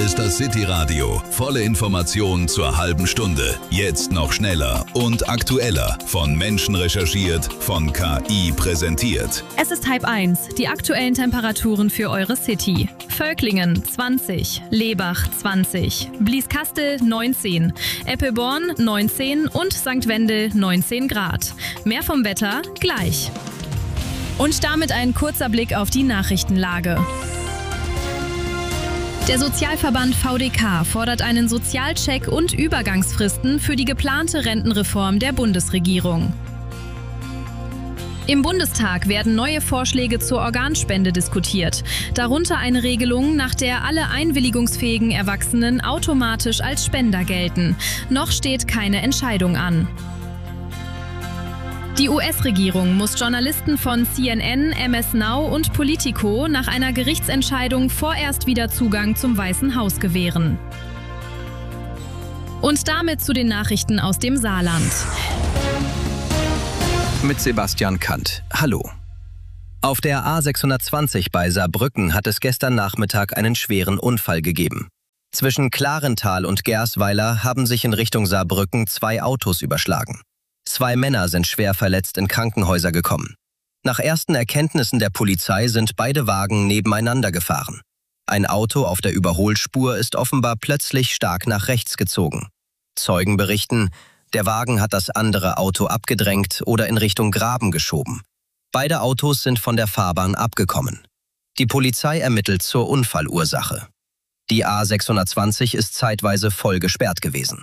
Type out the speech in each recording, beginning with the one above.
ist das City-Radio. Volle Informationen zur halben Stunde. Jetzt noch schneller und aktueller. Von Menschen recherchiert, von KI präsentiert. Es ist 12:30. Die aktuellen Temperaturen für eure City. Völklingen 20, Lebach 20, Blieskastel 19, Eppelborn 19 und St. Wendel 19 Grad. Mehr vom Wetter gleich. Und damit ein kurzer Blick auf die Nachrichtenlage. Der Sozialverband VDK fordert einen Sozialcheck und Übergangsfristen für die geplante Rentenreform der Bundesregierung. Im Bundestag werden neue Vorschläge zur Organspende diskutiert, darunter eine Regelung, nach der alle einwilligungsfähigen Erwachsenen automatisch als Spender gelten. Noch steht keine Entscheidung an. Die US-Regierung muss Journalisten von CNN, MS Now und Politico nach einer Gerichtsentscheidung vorerst wieder Zugang zum Weißen Haus gewähren. Und damit zu den Nachrichten aus dem Saarland. Mit Sebastian Kant. Hallo. Auf der A620 bei Saarbrücken hat es gestern Nachmittag einen schweren Unfall gegeben. Zwischen Klarental und Gersweiler haben sich in Richtung Saarbrücken 2 Autos überschlagen. 2 Männer sind schwer verletzt in Krankenhäuser gekommen. Nach ersten Erkenntnissen der Polizei sind beide Wagen nebeneinander gefahren. Ein Auto auf der Überholspur ist offenbar plötzlich stark nach rechts gezogen. Zeugen berichten, der Wagen hat das andere Auto abgedrängt oder in Richtung Graben geschoben. Beide Autos sind von der Fahrbahn abgekommen. Die Polizei ermittelt zur Unfallursache. Die A620 ist zeitweise voll gesperrt gewesen.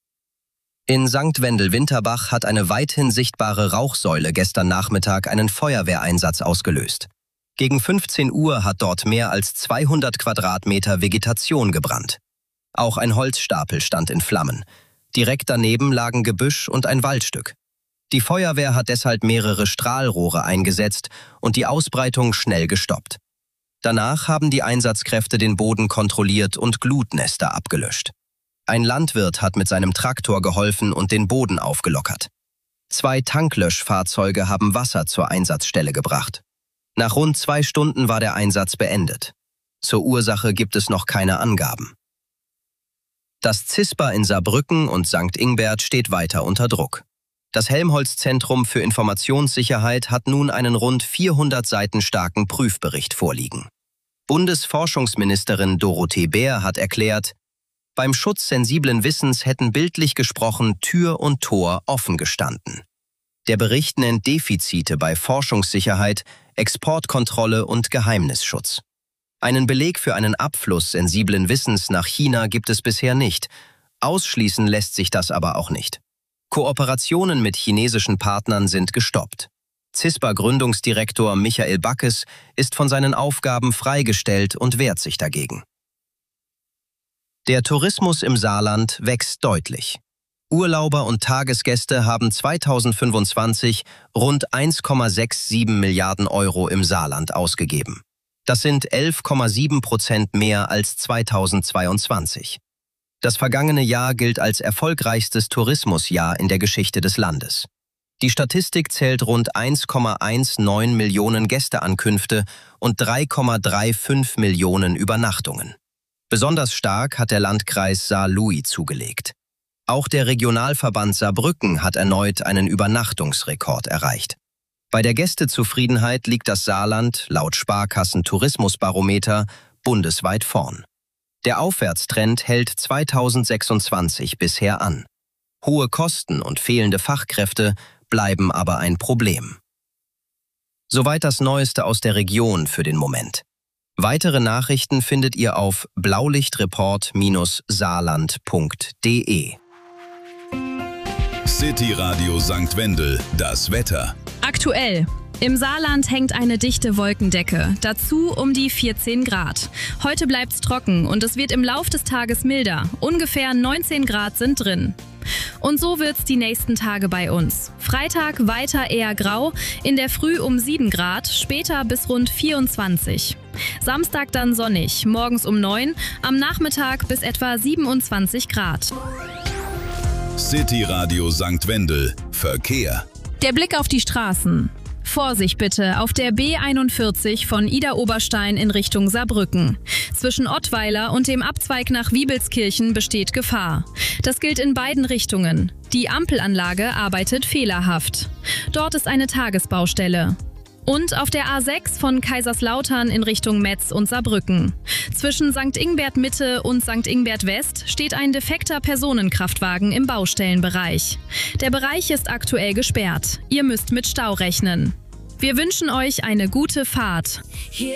In St. Wendel-Winterbach hat eine weithin sichtbare Rauchsäule gestern Nachmittag einen Feuerwehreinsatz ausgelöst. Gegen 15 Uhr hat dort mehr als 200 Quadratmeter Vegetation gebrannt. Auch ein Holzstapel stand in Flammen. Direkt daneben lagen Gebüsch und ein Waldstück. Die Feuerwehr hat deshalb mehrere Strahlrohre eingesetzt und die Ausbreitung schnell gestoppt. Danach haben die Einsatzkräfte den Boden kontrolliert und Glutnester abgelöscht. Ein Landwirt hat mit seinem Traktor geholfen und den Boden aufgelockert. 2 Tanklöschfahrzeuge haben Wasser zur Einsatzstelle gebracht. Nach rund 2 Stunden war der Einsatz beendet. Zur Ursache gibt es noch keine Angaben. Das CISPA in Saarbrücken und St. Ingbert steht weiter unter Druck. Das Helmholtz-Zentrum für Informationssicherheit hat nun einen rund 400 Seiten starken Prüfbericht vorliegen. Bundesforschungsministerin Dorothee Bär hat erklärt, beim Schutz sensiblen Wissens hätten bildlich gesprochen Tür und Tor offen gestanden. Der Bericht nennt Defizite bei Forschungssicherheit, Exportkontrolle und Geheimnisschutz. Einen Beleg für einen Abfluss sensiblen Wissens nach China gibt es bisher nicht. Ausschließen lässt sich das aber auch nicht. Kooperationen mit chinesischen Partnern sind gestoppt. CISPA-Gründungsdirektor Michael Backes ist von seinen Aufgaben freigestellt und wehrt sich dagegen. Der Tourismus im Saarland wächst deutlich. Urlauber und Tagesgäste haben 2025 rund 1,67 Milliarden Euro im Saarland ausgegeben. Das sind 11,7% mehr als 2022. Das vergangene Jahr gilt als erfolgreichstes Tourismusjahr in der Geschichte des Landes. Die Statistik zählt rund 1,19 Millionen Gästeankünfte und 3,35 Millionen Übernachtungen. Besonders stark hat der Landkreis Saar-Louis zugelegt. Auch der Regionalverband Saarbrücken hat erneut einen Übernachtungsrekord erreicht. Bei der Gästezufriedenheit liegt das Saarland, laut Sparkassen-Tourismusbarometer, bundesweit vorn. Der Aufwärtstrend hält 2026 bisher an. Hohe Kosten und fehlende Fachkräfte bleiben aber ein Problem. Soweit das Neueste aus der Region für den Moment. Weitere Nachrichten findet ihr auf blaulichtreport-saarland.de. City Radio St. Wendel, das Wetter. Aktuell. Im Saarland hängt eine dichte Wolkendecke, dazu um die 14 Grad. Heute bleibt's trocken und es wird im Lauf des Tages milder. Ungefähr 19 Grad sind drin. Und so wird's die nächsten Tage bei uns. Freitag weiter eher grau, in der Früh um 7 Grad, später bis rund 24. Samstag dann sonnig, morgens um 9, am Nachmittag bis etwa 27 Grad. City Radio St. Wendel, Verkehr. Der Blick auf die Straßen. Vorsicht bitte auf der B41 von Idar-Oberstein in Richtung Saarbrücken. Zwischen Ottweiler und dem Abzweig nach Wiebelskirchen besteht Gefahr. Das gilt in beiden Richtungen. Die Ampelanlage arbeitet fehlerhaft. Dort ist eine Tagesbaustelle. Und auf der A6 von Kaiserslautern in Richtung Metz und Saarbrücken. Zwischen St. Ingbert Mitte und St. Ingbert West steht ein defekter Personenkraftwagen im Baustellenbereich. Der Bereich ist aktuell gesperrt. Ihr müsst mit Stau rechnen. Wir wünschen euch eine gute Fahrt.